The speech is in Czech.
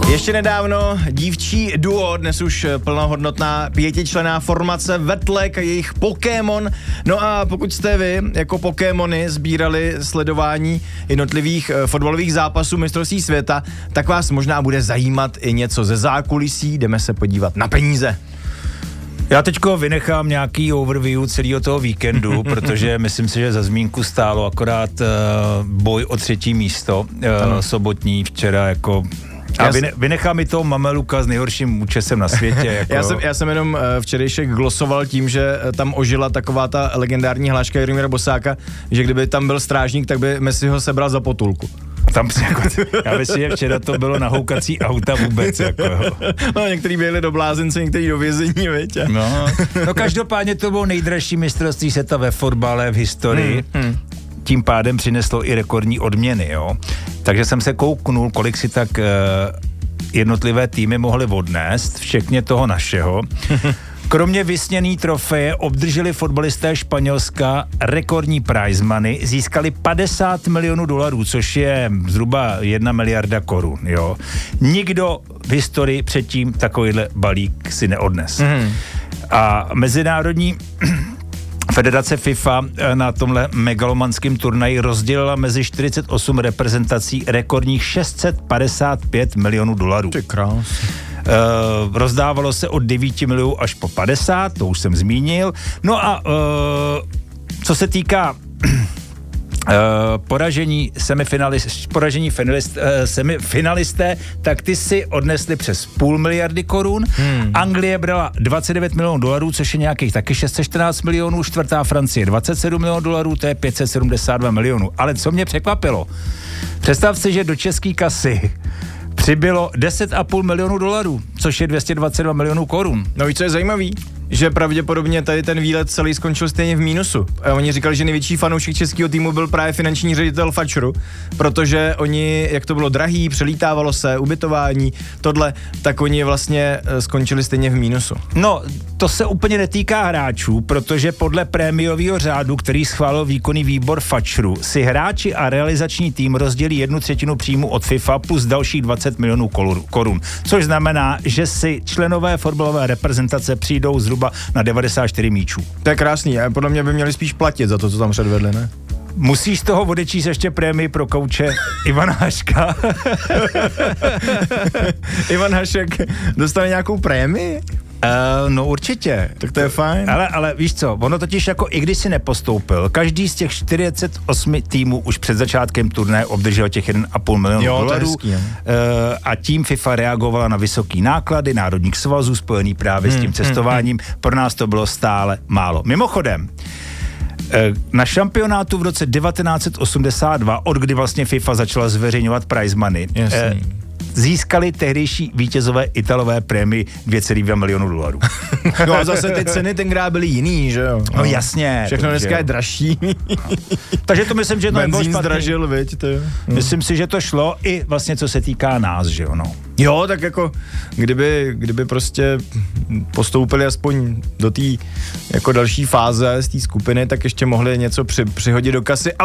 Ještě nedávno dívčí duo, dnes už plnohodnotná 5členná formace Vetlek a jejich Pokémon. No a pokud jste vy jako Pokémony sbírali sledování jednotlivých fotbalových zápasů mistrovství světa, tak vás možná bude zajímat i něco ze zákulisí. Jdeme se podívat na peníze. Já teďko vynechám nějaký overview celého toho víkendu, protože myslím si, že za zmínku stálo akorát boj o 3. místo sobotní včera jako... A vynechám mi toho Mameluka s nejhorším účesem na světě. Jako... Já jsem jenom včerejšek glosoval tím, že tam ožila taková ta legendární hláška Jaromíra Bosáka, že kdyby tam byl strážník, tak by Messi ho sebral za potulku. Tam jako, já myslím, že včera to bylo na houkací auta vůbec. Jako. No, některý byli do blázence, některý do vězení, viď? No každopádně to bylo nejdražší mistrovství světa ve fotbale v historii. Tím pádem přineslo i rekordní odměny, jo. Takže jsem se kouknul, kolik si tak jednotlivé týmy mohly odnést, včetně toho našeho. Kromě vysněný trofeje obdrželi fotbalisté Španělska rekordní prize money, získali $50 milionů, což je zhruba 1 miliarda korun, jo. Nikdo v historii předtím takovýhle balík si neodnes. A mezinárodní Federace FIFA na tomhle megalomanském turnaji rozdělila mezi 48 reprezentací rekordních $655 milionů. Ty krás. Rozdávalo se od 9 milionů až po 50, to už jsem zmínil. No a co se týká poražení semifinalisté, tak ty si odnesli přes $500 miliardy korun. Anglie brala $29 milionů, což je nějakých taky 614 milionů, čtvrtá Francie $27 milionů, to je 572 milionů. Ale co mě překvapilo, představ si, že do české kasy přibylo $10,5 milionu, což je 222 milionů korun. No víš, co je zajímavý? Že pravděpodobně tady ten výlet celý skončil stejně v mínusu. A oni říkali, že největší fanoušek českého týmu byl právě finanční ředitel Fatscheru, protože oni, jak to bylo drahý, přelítávalo se, ubytování, tohle, tak oni vlastně skončili stejně v mínusu. No, to se úplně netýká hráčů, protože podle prémiového řádu, který schválil výkonný výbor Fatscheru, si hráči a realizační tým rozdělí 1/3 příjmu od FIFA plus dalších 20 milionů korun. Což znamená, že si členové fotbalové reprezentace přijdou zhruba na 94 míčů. To je krásný, a podle mě by měli spíš platit za to, co tam předvedli, ne? Musíš z toho odečíst ještě prémii pro kouče Ivana Haška. Ivan Hašek dostane nějakou prémii? No určitě. Tak to je fajn. Ale víš co, ono totiž jako i když si nepostoupil, každý z těch 48 týmů už před začátkem turnaje obdržel těch $1,5 milionu. A tím FIFA reagovala na vysoký náklady národních svazů spojený právě s tím cestováním. Pro nás to bylo stále málo. Mimochodem, na šampionátu v roce 1982, od kdy vlastně FIFA začala zveřejňovat prize money, získali tehdejší vítězové Italové prémii $2,2 milionu. No a zase ty ceny tenkrát byly jiný, že jo? No jasně. Všechno dneska je dražší. Takže to myslím, že to nebylo špatný. Zdražil, viď? Myslím si, že to šlo i vlastně co se týká nás, že jo, no. Jo, tak jako kdyby prostě postoupili aspoň do té jako další fáze z té skupiny, tak ještě mohli něco přihodit do kasy.